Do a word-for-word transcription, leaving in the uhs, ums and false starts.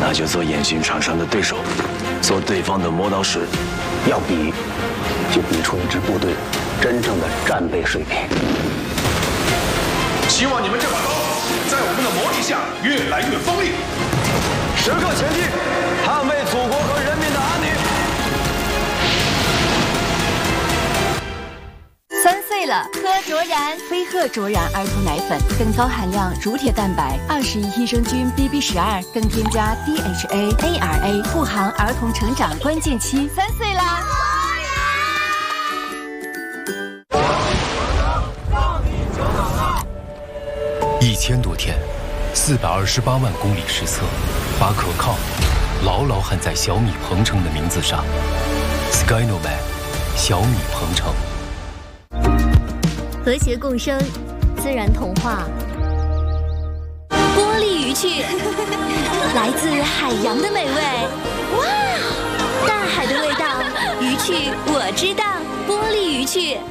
那就做眼镜厂商的对手，做对方的磨刀石。 要比，就比出一支部队真正的战备水平。 希望你们这把刀在我们的磨砺下越来越锋利。 时刻前进，捍卫祖国和人民的安宁。 三岁了，喝卓然飞鹤卓然儿童奶粉，更高含量乳铁蛋白，二十亿益生菌 B B 十二，更添加 D H A A R A， 护航儿童成长关键期。三岁啦！ 一千多天，四百二十八万公里实测，把可靠牢牢焊在小米鹏程的名字上。Skynovac， 小米鹏程。 和谐共生，自然童话。玻璃鱼翅，来自海洋的美味。哇，大海的味道，鱼翅我知道，玻璃鱼翅。